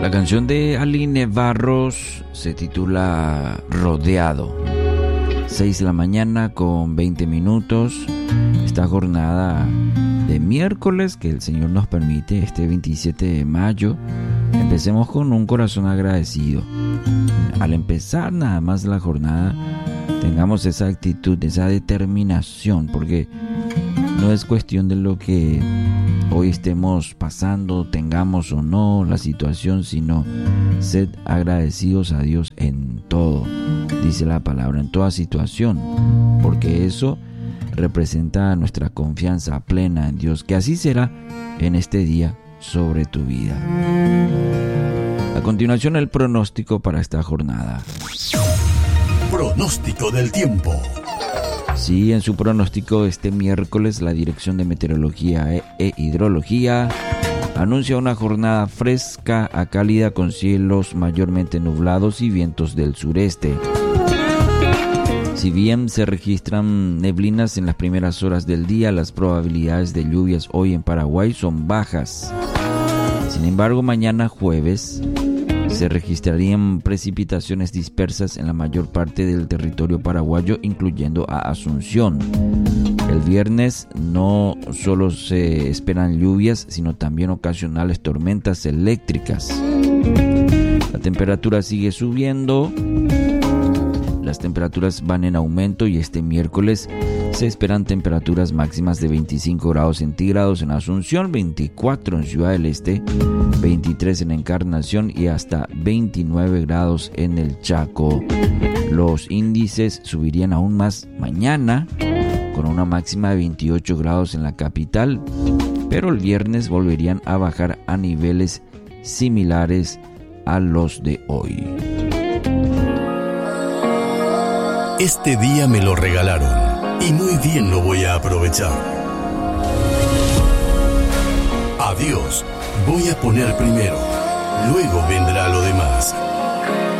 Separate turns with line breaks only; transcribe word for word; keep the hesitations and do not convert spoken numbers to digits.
La canción de Aline Barros se titula Rodeado. seis de la mañana con veinte minutos. Esta jornada de miércoles que el Señor nos permite, este veintisiete de mayo, empecemos con un corazón agradecido. Al empezar nada más la jornada, tengamos esa actitud, esa determinación, porque no es cuestión de lo que hoy estemos pasando, tengamos o no la situación, sino sed agradecidos a Dios en todo, dice la palabra, en toda situación, porque eso representa nuestra confianza plena en Dios, que así será en este día sobre tu vida. A continuación, el pronóstico para esta jornada.
Pronóstico del tiempo.
Sí, en su pronóstico este miércoles, la Dirección de Meteorología e, e Hidrología anuncia una jornada fresca a cálida con cielos mayormente nublados y vientos del sureste. Si bien se registran neblinas en las primeras horas del día, las probabilidades de lluvias hoy en Paraguay son bajas. Sin embargo, mañana jueves se registrarían precipitaciones dispersas en la mayor parte del territorio paraguayo, incluyendo a Asunción. El viernes no solo se esperan lluvias, sino también ocasionales tormentas eléctricas. La temperatura sigue subiendo. Las temperaturas van en aumento y este miércoles se esperan temperaturas máximas de veinticinco grados centígrados en Asunción, veinticuatro en Ciudad del Este, veintitrés en Encarnación y hasta veintinueve grados en el Chaco. Los índices subirían aún más mañana con una máxima de veintiocho grados en la capital, pero el viernes volverían a bajar a niveles similares a los de hoy.
Este día me lo regalaron y muy bien lo voy a aprovechar. A Dios voy a poner primero, luego vendrá lo demás.